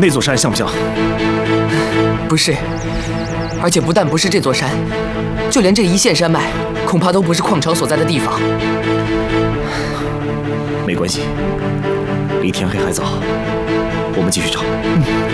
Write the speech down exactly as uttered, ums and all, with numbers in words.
那座山像不像？ 不是，而且不但不是这座山，就连这一线山脉，恐怕都不是矿场所在的地方。 没关系，离天黑还早，我们继续找。嗯。